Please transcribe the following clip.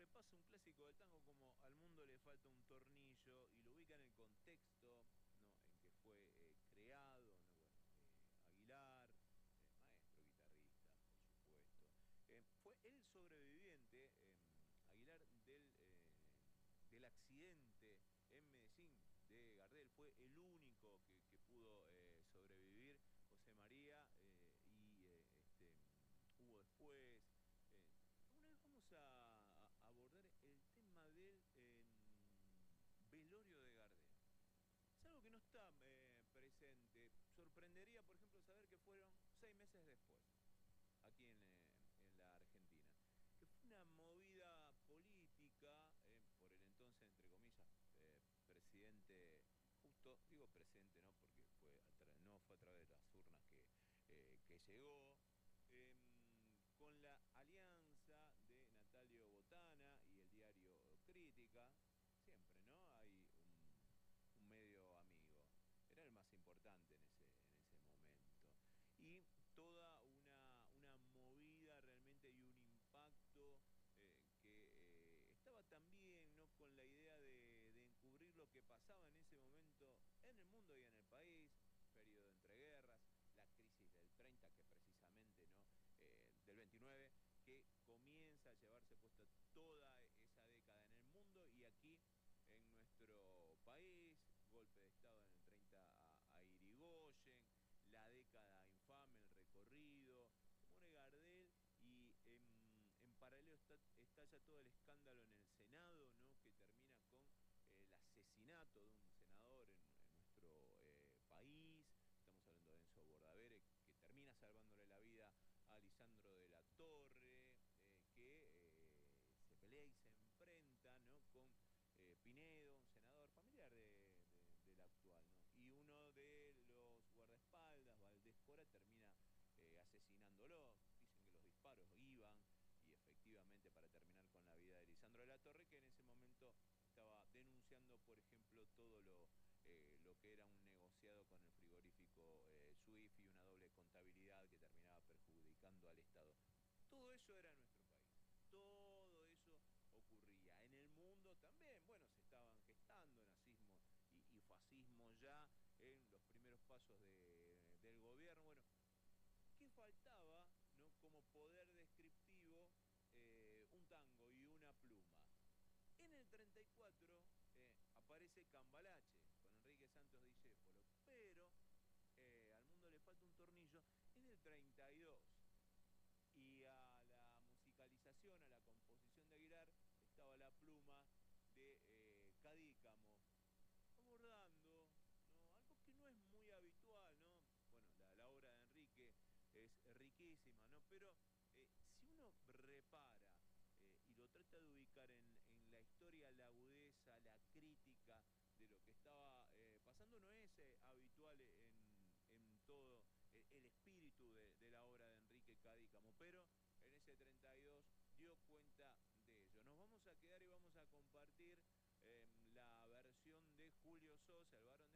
repasa un clásico del tango como Al mundo le falta un tornillo y lo ubica en el contexto, ¿no? En que fue creado, ¿no? Bueno, Aguilar, maestro guitarrista, por supuesto. Fue el sobreviviente, Aguilar, del accidente en Medellín de Gardel. Fue el único que pudo sobrevivir. José María hubo después. eh, una vez vamos a abordar el tema del velorio de Gardel. Es algo que no está presente. Sorprendería, por ejemplo, saber que fueron 6 meses después, aquí en la Argentina. Que fue una movida política por el entonces, entre comillas, presidente, justo, digo presidente, ¿no? Porque no fue a través de las urnas que llegó, con la alianza de Natalio Botana y el diario Crítica. Siempre, ¿no? Hay un medio amigo. Era el más importante en ese momento. Y toda una movida realmente y un impacto que estaba también, ¿no? Con la idea de encubrir lo que pasaba en ese momento en el mundo y en el país, periodo de entreguerras, la crisis del 30 que precisamente, ¿no? Del 29, que comienza a llevarse puesta toda esa década en el mundo y aquí en nuestro país, golpe de Estado en el 30 a Irigoyen, la década infame, el recorrido, se muere Gardel y en paralelo estalla todo el escándalo en el Senado, ¿no? Que termina con el asesinato de un senador en nuestro país. Estamos hablando de Enzo Bordavere, que termina salvándole la vida a Lisandro de la Torre, que se pelea y se enfrenta, ¿no? Con Pinedo, un senador familiar del actual, ¿no? Y uno de los guardaespaldas, Valdés Cora, termina asesinándolo. Dicen que los disparos iban, y efectivamente, para terminar con la vida de Lisandro de la Torre, que en ese momento estaba denunciando, por ejemplo, todo lo que era un negociado con el frigorífico Swift y una doble contabilidad que terminaba perjudicando al Estado. Todo eso era nuestro país. Todo eso ocurría. En el mundo también, bueno, se estaban gestando nazismo y fascismo ya en los primeros pasos del gobierno. Bueno, ¿qué faltaba, no? Como poder descriptivo, un tango y una pluma. En el 34 aparece Cambalache con Enrique Santos Discépolo, pero al mundo le falta un tornillo. Es del 32 y a la musicalización, a la composición de Aguilar, estaba la pluma de Cadícamo, abordando, ¿no? Algo que no es muy habitual, ¿no? Bueno, la obra de Enrique es riquísima, ¿no? Pero si uno repara y lo trata de ubicar en la historia, la agudeza, la crítica de lo que estaba pasando, no es habitual en todo el espíritu de la obra de Enrique Cadícamo, pero en ese 32 dio cuenta de ello. Nos vamos a quedar y vamos a compartir la versión de Julio Sosa, el varón